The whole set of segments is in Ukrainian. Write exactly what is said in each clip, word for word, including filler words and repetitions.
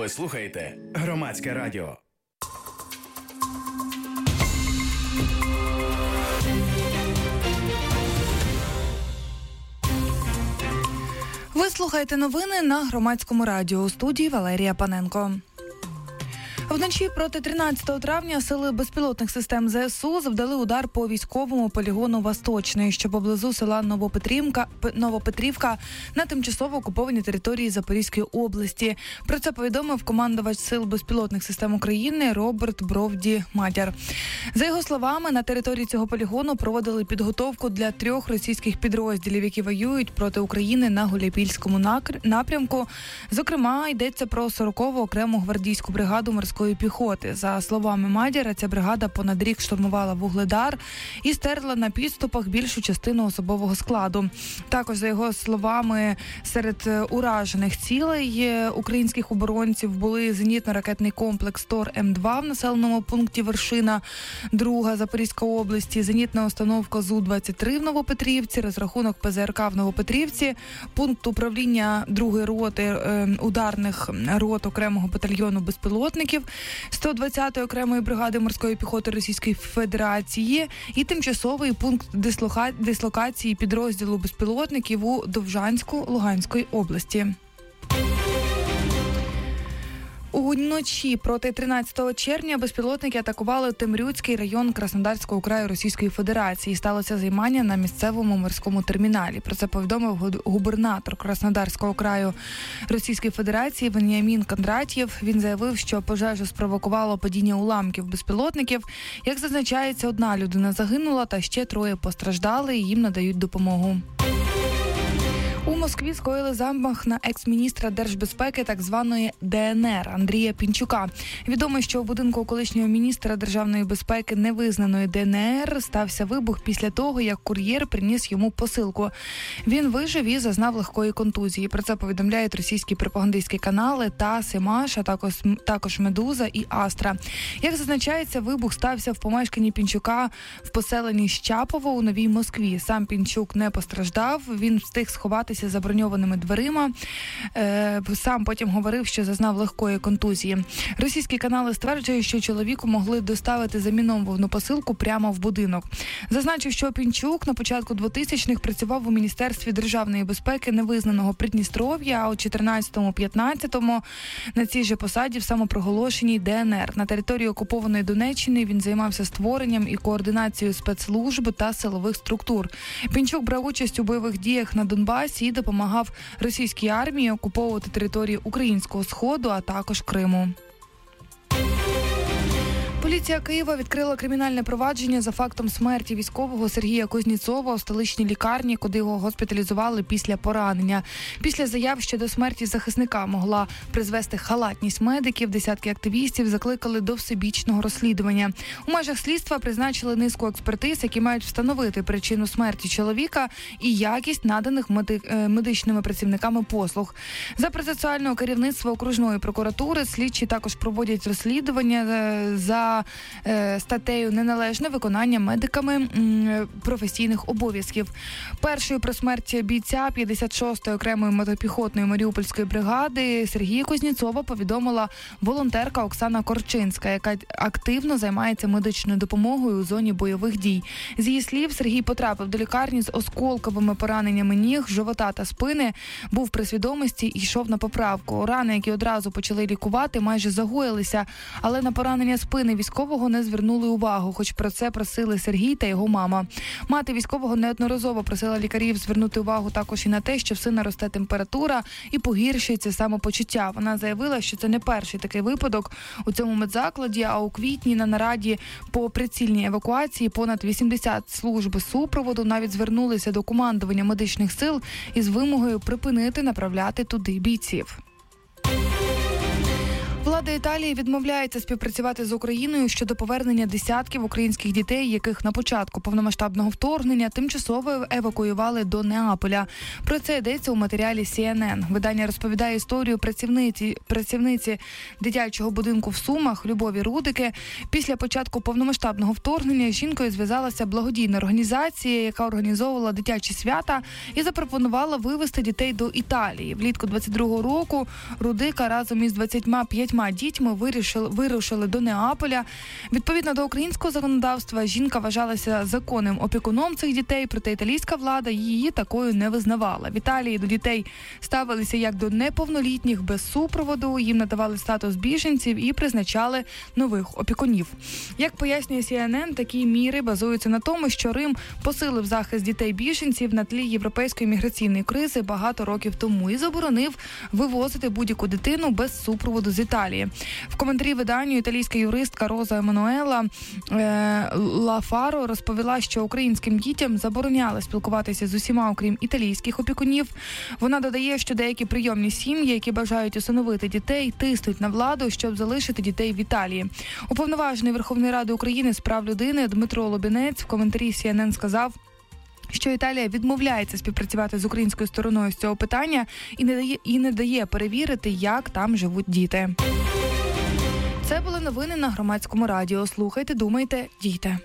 Ви слухаєте Громадське радіо. Ви слухаєте новини на Громадському радіо. У студії Валерія Паненко. Вночі проти тринадцятого травня сили безпілотних систем ЗСУ завдали удар по військовому полігону «Восточний», що поблизу села Новопетрівка, Новопетрівка на тимчасово окупованій території Запорізької області. Про це повідомив командувач сил безпілотних систем України Роберт Бровді-Матяр. За його словами, на території цього полігону проводили підготовку для трьох російських підрозділів, які воюють проти України на Гуляйпільському напрямку. Зокрема, йдеться про сорокову окрему гвардійську бригаду морської піхоти. За словами Мадяра, ця бригада понад рік штурмувала Вугледар і стерла на підступах більшу частину особового складу. Також, за його словами, серед уражених цілей українських оборонців були зенітно-ракетний комплекс Тор М два в населеному пункті Вершина, друга Запорізька області, зенітна установка Зу двадцять три в Новопетрівці, розрахунок Пе Зе Ер Ка в Новопетрівці, пункт управління другої роти е, ударних рот окремого батальйону безпілотників сто двадцятої окремої бригади морської піхоти Російської Федерації і тимчасовий пункт дислока... дислокації підрозділу безпілотників у Довжанську Луганської області. Уночі проти тринадцятого червня безпілотники атакували Темрюцький район Краснодарського краю Російської Федерації. Сталося займання на місцевому морському терміналі. Про це повідомив губернатор Краснодарського краю Російської Федерації Веніамін Кондрат'єв. Він заявив, що пожежу спровокувало падіння уламків безпілотників. Як зазначається, одна людина загинула та ще троє постраждали і їм надають допомогу. У Москві скоїли замах на екс-міністра держбезпеки так званої Де Ен Ер Андрія Пінчука. Відомо, що у будинку колишнього міністра державної безпеки невизнаної Де Ен Ер стався вибух після того, як кур'єр приніс йому посилку. Він вижив і зазнав легкої контузії. Про це повідомляють російські пропагандистські канали ТАСС і МАШ, а також, також Медуза і Астра. Як зазначається, вибух стався в помешканні Пінчука в поселенні Щапово у Новій Москві. Сам Пінчук не постраждав, він встиг сховатися за броньованими дверима. Е, сам потім говорив, що зазнав легкої контузії. Російські канали стверджують, що чоловіку могли доставити заміновану посилку прямо в будинок. Зазначив, що Пінчук на початку двотисячних працював у Міністерстві державної безпеки невизнаного Придністров'я, а у чотирнадцятому-п'ятнадцятому на цій же посаді в самопроголошеній Де Ен Ер. На території окупованої Донеччини він займався створенням і координацією спецслужб та силових структур. Пінчук брав участь у бойових діях на Донбасі і допомагав російській армії окуповувати території Українського Сходу, а також Криму. Поліція Києва відкрила кримінальне провадження за фактом смерті військового Сергія Кузнєцова у столичній лікарні, куди його госпіталізували після поранення. Після заяв, що до смерті захисника могла призвести халатність медиків, десятки активістів закликали до всебічного розслідування. У межах слідства призначили низку експертиз, які мають встановити причину смерті чоловіка і якість наданих медичними працівниками послуг. За процесуального керівництва окружної прокуратури слідчі також проводять розслідування за статтею «Неналежне виконання медиками професійних обов'язків». Першою про смерть бійця п'ятдесят шостої окремої мотопіхотної Маріупольської бригади Сергія Кузнєцова повідомила волонтерка Оксана Корчинська, яка активно займається медичною допомогою у зоні бойових дій. З її слів, Сергій потрапив до лікарні з осколковими пораненнями ніг, живота та спини, був при свідомості і йшов на поправку. Рани, які одразу почали лікувати, майже загоїлися, але на поранення спини військового не звернули увагу, хоч про це просили Сергій та його мама. Мати військового неодноразово просила лікарів звернути увагу також і на те, що в сина росте температура і погіршується самопочуття. Вона заявила, що це не перший такий випадок у цьому медзакладі, а у квітні на нараді по прицільній евакуації понад вісімдесят служб супроводу навіть звернулися до командування медичних сил із вимогою припинити направляти туди бійців. Влада Італії відмовляється співпрацювати з Україною щодо повернення десятків українських дітей, яких на початку повномасштабного вторгнення тимчасово евакуювали до Неаполя. Про це йдеться у матеріалі Сі Ен Ен. Видання розповідає історію працівниці, працівниці дитячого будинку в Сумах Любові Рудики. Після початку повномасштабного вторгнення з жінкою зв'язалася благодійна організація, яка організовувала дитячі свята і запропонувала вивезти дітей до Італії. Влітку двадцять другого року Рудика разом із двадцятьма п'ятьма дітьми вирішили, вирушили до Неаполя. Відповідно до українського законодавства, жінка вважалася законним опікуном цих дітей, проте італійська влада її такою не визнавала. В Італії до дітей ставилися як до неповнолітніх без супроводу, їм надавали статус біженців і призначали нових опікунів. Як пояснює Сі Ен Ен, такі міри базуються на тому, що Рим посилив захист дітей-біженців на тлі європейської міграційної кризи багато років тому і заборонив вивозити будь-яку дитину без супроводу з Італії. В коментарі виданню італійська юристка Роза Еммануела е, Лафаро розповіла, що українським дітям забороняли спілкуватися з усіма, окрім італійських опікунів. Вона додає, що деякі прийомні сім'ї, які бажають усиновити дітей, тиснуть на владу, щоб залишити дітей в Італії. Уповноважений Верховної Ради України з прав людини Дмитро Лубінець в коментарі Сі Ен Ен сказав, що Італія відмовляється співпрацювати з українською стороною з цього питання і не дає, і не дає перевірити, як там живуть діти. Це були новини на Громадському радіо. Слухайте, думайте, дійте.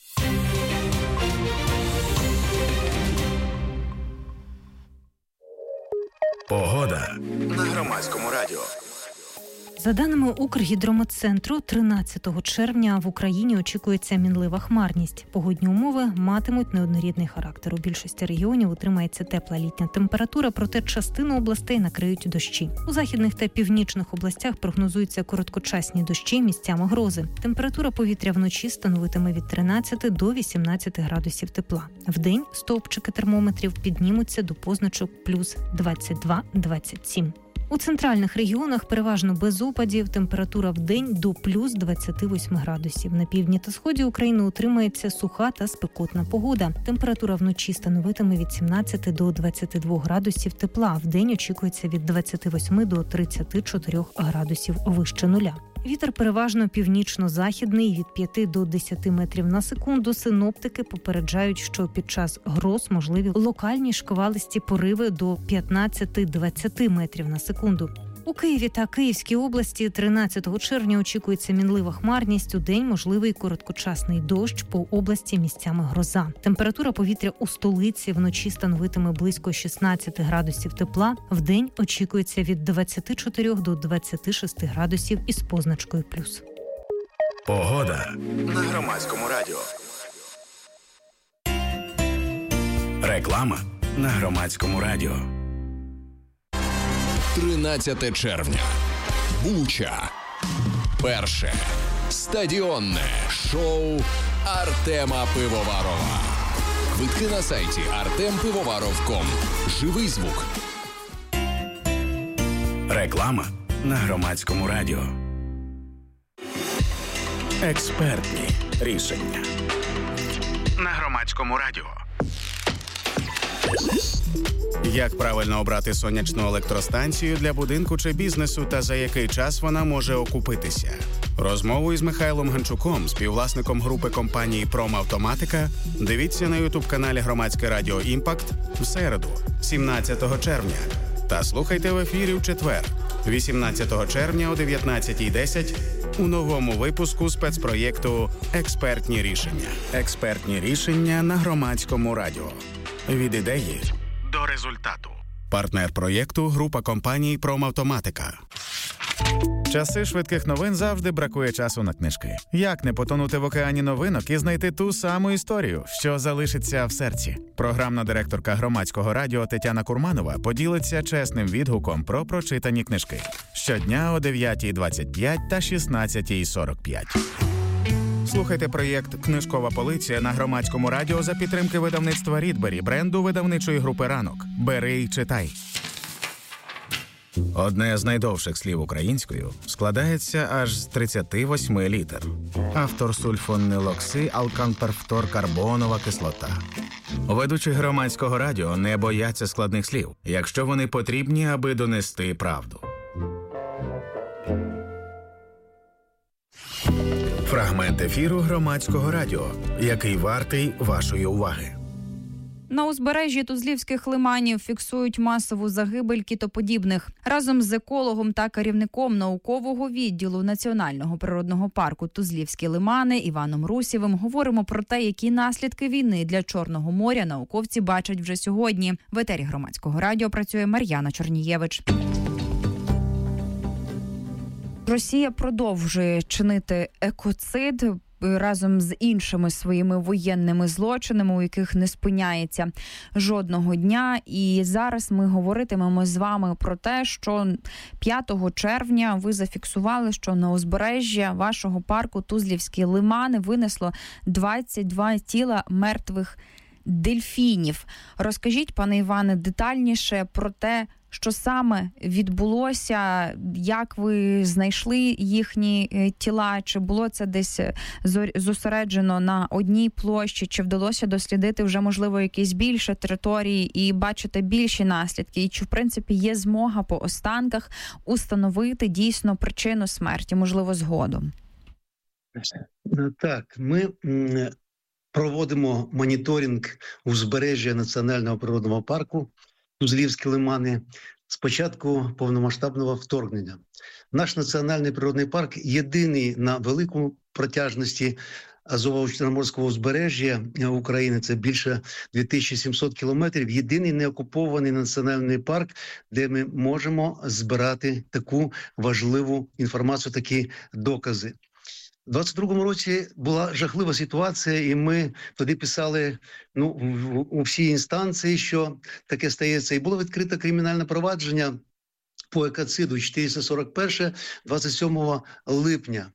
Погода на Громадському радіо. За даними Укргідрометцентру, тринадцятого червня в Україні очікується мінлива хмарність. Погодні умови матимуть неоднорідний характер. У більшості регіонів утримається тепла літня температура, проте частину областей накриють дощі. У західних та північних областях прогнозуються короткочасні дощі, місцями грози. Температура повітря вночі становитиме від тринадцяти до вісімнадцяти градусів тепла. Вдень стовпчики термометрів піднімуться до позначок плюс двадцять два - двадцять сім. У центральних регіонах переважно без опадів, температура в день до плюс двадцяти восьми градусів. На півдні та сході України утримається суха та спекотна погода. Температура вночі становитиме від сімнадцяти до двадцяти двох градусів тепла. В день очікується від двадцяти восьми до тридцяти чотирьох градусів вище нуля. Вітер переважно північно-західний від п'яти до десяти метрів на секунду. Синоптики попереджають, що під час гроз можливі локальні шквалисті пориви до п'ятнадцяти - двадцяти метрів на секунду. У Києві та Київській області тринадцятого червня очікується мінлива хмарність. Удень можливий короткочасний дощ, по області місцями гроза. Температура повітря у столиці вночі становитиме близько шістнадцяти градусів тепла. Вдень очікується від двадцяти чотирьох до двадцяти шести градусів із позначкою плюс. Погода на Громадському радіо. Реклама на Громадському радіо. тринадцяте червня. Буча. Перше. Стадіонне шоу Артема Пивоварова. Квитки на сайті артем пивоваров крапка ком. Живий звук. Реклама на Громадському радіо. Експертні рішення на Громадському радіо. Як правильно обрати сонячну електростанцію для будинку чи бізнесу та за який час вона може окупитися? Розмову із Михайлом Ганчуком, співвласником групи компанії «Промавтоматика», дивіться на ютуб-каналі Громадське радіо «Імпакт» в середу, сімнадцятого червня. Та слухайте в ефірі в четвер, вісімнадцятого червня о дев'ятнадцятій десять у новому випуску спецпроєкту «Експертні рішення». Експертні рішення на Громадському радіо. Від ідеї до результату. Партнер проєкту – група компаній «Промавтоматика». Часи швидких новин завжди бракує часу на книжки. Як не потонути в океані новинок і знайти ту саму історію, що залишиться в серці? Програмна директорка Громадського радіо Тетяна Курманова поділиться чесним відгуком про прочитані книжки. Щодня о дев'ятій двадцять п'ять та шістнадцятій сорок п'ять. Слухайте проєкт «Книжкова полиця» на Громадському радіо за підтримки видавництва «Рідбері», бренду видавничої групи «Ранок». Бери й читай. Одне з найдовших слів українською складається аж з тридцяти восьми літер. Автор сульфонилокси, алканперфторкарбонова кислота. Ведучі Громадського радіо не бояться складних слів, якщо вони потрібні, аби донести правду. Фрагмент ефіру Громадського радіо, який вартий вашої уваги. На узбережжі Тузлівських лиманів фіксують масову загибель китоподібних. Разом з екологом та керівником наукового відділу Національного природного парку Тузлівські лимани Іваном Русєвим говоримо про те, які наслідки війни для Чорного моря науковці бачать вже сьогодні. В етері Громадського радіо працює Мар'яна Чорнієвич. Росія продовжує чинити екоцид разом з іншими своїми воєнними злочинами, у яких не спиняється жодного дня. І зараз ми говоритимемо з вами про те, що п'ятого червня ви зафіксували, що на узбережжя вашого парку Тузлівські лимани винесло двадцять два тіла мертвих дельфінів. Розкажіть, пане Іване, детальніше про те, що саме відбулося, як ви знайшли їхні тіла, чи було це десь зосереджено на одній площі, чи вдалося дослідити вже, можливо, якісь більше території і бачити більші наслідки, і чи, в принципі, є змога по останках установити дійсно причину смерті, можливо, згодом? Так, ми проводимо моніторинг узбережжя Національного природного парку Тузлівські лимани з початку повномасштабного вторгнення. Наш національний природний парк єдиний на великому протяжності Азово-Чорноморського узбережжя України, це більше дві тисячі сімсот кілометрів, єдиний неокупований національний парк, де ми можемо збирати таку важливу інформацію, такі докази. У двадцять другому році була жахлива ситуація, і ми тоді писали ну, у всі інстанції, що таке стається. І було відкрито кримінальне провадження по екоциду чотириста сорок перше двадцять сьомого липня.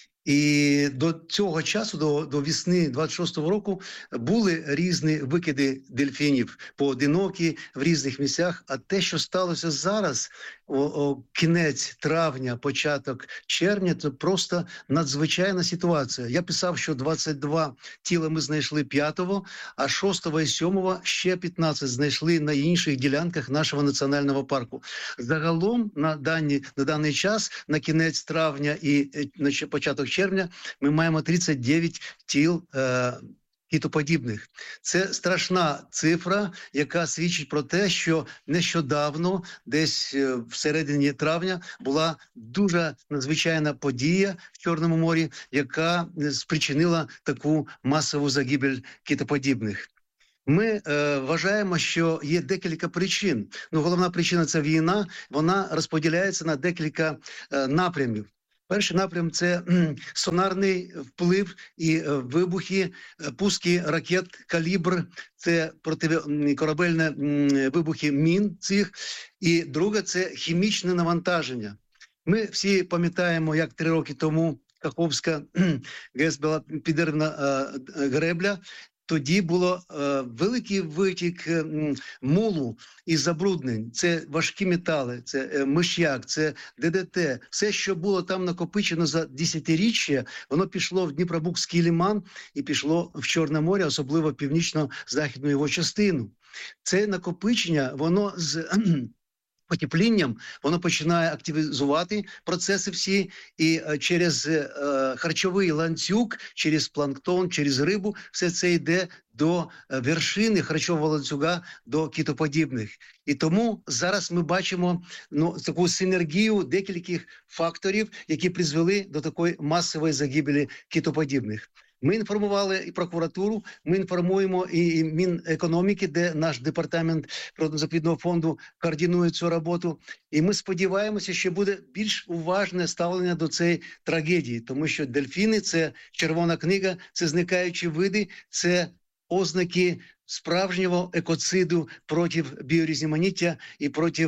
І до цього часу, до, до весни двадцять шостого року, були різні викиди дельфінів, поодинокі в різних місцях. А те, що сталося зараз, о, о, кінець травня, початок червня, це просто надзвичайна ситуація. Я писав, що двадцять два тіла ми знайшли п'ятого, а шостого і сьомого ще п'ятнадцять знайшли на інших ділянках нашого національного парку. Загалом на, дані, на даний час, на кінець травня і на початок червня, ми маємо тридцять дев'ять тіл е, китоподібних. Це страшна цифра, яка свідчить про те, що нещодавно, десь в середині травня, була дуже надзвичайна подія в Чорному морі, яка спричинила таку масову загибель китоподібних. Ми е, вважаємо, що є декілька причин. Ну, головна причина – це війна, вона розподіляється на декілька е, напрямів. Перший напрям – це сонарний вплив і вибухи, пуски ракет «Калібр», це протикорабельні вибухи мін цих. І друге – це хімічне навантаження. Ми всі пам'ятаємо, як три роки тому Каховська ГЕС була підірвана гребля. Тоді було е, великий витік е, мулу і забруднень. Це важкі метали, це е, миш'як, це ДДТ. Все, що було там накопичено за десятиріччя, воно пішло в Дніпробузький лиман і пішло в Чорне море, особливо в північно-західну його частину. Це накопичення, воно з потеплінням, воно починає активізувати процеси всі, і через е, харчовий ланцюг, через планктон, через рибу, все це йде до вершини харчового ланцюга, до китоподібних. І тому зараз ми бачимо ну, таку синергію декількох факторів, які призвели до такої масової загибелі китоподібних. Ми інформували і прокуратуру, ми інформуємо і Мінекономіки, де наш департамент природно-заповідного фонду координує цю роботу. І ми сподіваємося, що буде більш уважне ставлення до цієї трагедії, тому що дельфіни – це червона книга, це зникаючі види, це ознаки справжнього екоциду проти біорізноманіття і проти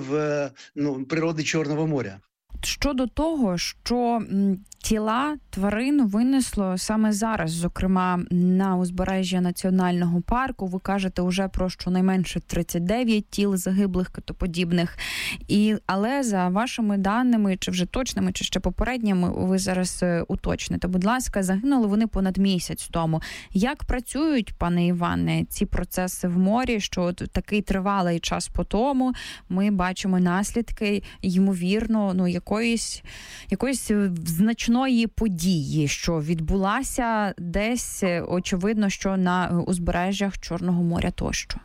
ну, природи Чорного моря. Щодо того, що тіла тварин винесло саме зараз, зокрема на узбережжя національного парку, ви кажете уже про щонайменше тридцять дев'ять тіл загиблих китоподібних. І, але за вашими даними, чи вже точними, чи ще попередніми, ви зараз уточните, будь ласка, загинули вони понад місяць тому. Як працюють, пане Іване, ці процеси в морі, що от такий тривалий час по тому ми бачимо наслідки, ймовірно, ну, якої якоїсь, якоїсь значної події, що відбулася десь, очевидно, що на узбережжях Чорного моря тощо?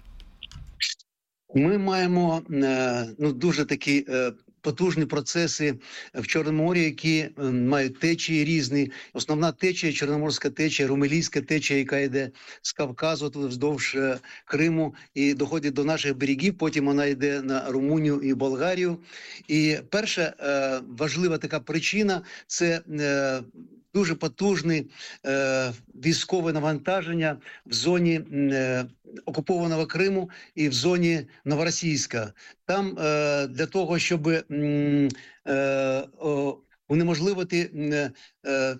Ми маємо ну, дуже такі потужні процеси в Чорному морі, які мають течії різні. Основна течія – Чорноморська течія, Румелійська течія, яка йде з Кавказу вздовж Криму і доходить до наших берегів, потім вона йде на Румунію і Болгарію. І перша важлива така причина – це дуже потужне е, військове навантаження в зоні е, окупованого Криму і в зоні Новоросійська. Там е, для того, щоб е, е, унеможливити е, е,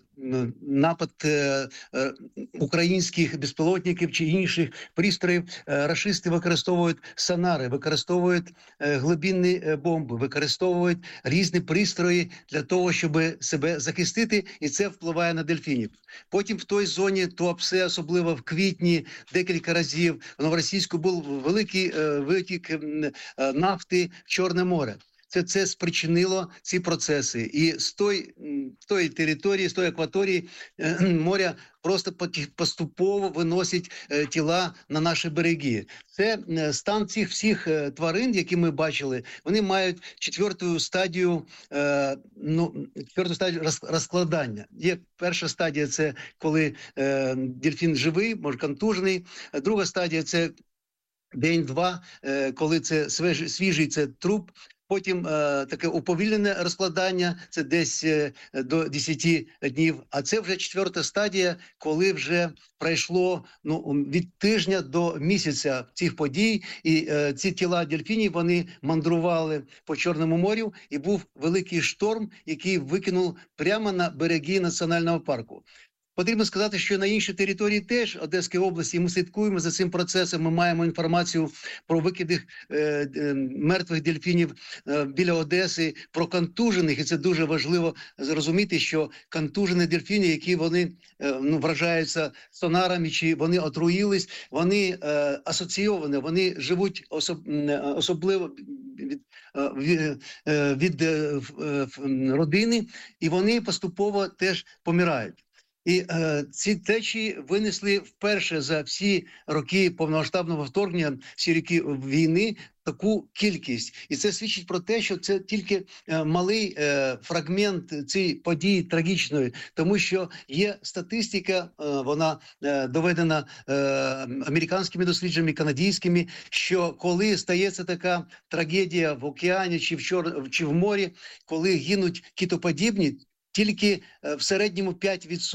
напад е, е, українських безпілотників чи інших пристроїв, е, рашисти використовують сонари, використовують е, глибинні е, бомби, використовують різні пристрої для того, щоб себе захистити, і це впливає на дельфінів. Потім в той зоні Туапсе, особливо в квітні, декілька разів в Новоросійську був великий е, витік е, нафти в Чорне море. Це, це спричинило ці процеси. І з той, з тої території, з тої акваторії е, моря просто поступово виносять е, тіла на наші береги. Це е, стан цих всіх е, тварин, які ми бачили, вони мають четверту стадію, е, ну, четверту стадію роз, розкладання. Є перша стадія – це коли е, дельфін живий, може контужений. Друга стадія – це день-два, е, коли це свіжий, свіжий це труп. Потім е, таке уповільнене розкладання, це десь е, до десяти днів. А це вже четверта стадія, коли вже пройшло ну, від тижня до місяця цих подій. І е, ці тіла дельфінів, вони мандрували по Чорному морю. І був великий шторм, який викинув прямо на береги національного парку. Потрібно сказати, що на іншій території теж Одеської області ми слідкуємо за цим процесом. Ми маємо інформацію про викиди е, е, мертвих дельфінів е, біля Одеси, про контужених. І це дуже важливо зрозуміти, що контужені дельфіни, які вони е, ну, вражаються сонарами, чи вони отруїлись, вони е, асоційовані, вони живуть особ, особливо від, від, від е, родини, і вони поступово теж помирають. І е, ці течії винесли вперше за всі роки повномасштабного вторгнення, всі роки війни, таку кількість. І це свідчить про те, що це тільки е, малий е, фрагмент цієї події трагічної, тому що є статистика, е, вона е, доведена е, американськими дослідженнями, канадськими, що коли стається така трагедія в океані чи в, чор... чи в морі, коли гинуть китоподібні, тільки в середньому п'ять відсотків